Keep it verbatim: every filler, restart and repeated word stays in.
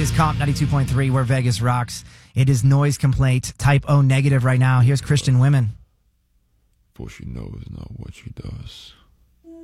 is Comp ninety-two point three, where Vegas rocks. It is noise complaint type O negative right now. Here's Christian Women. For she knows not what she does.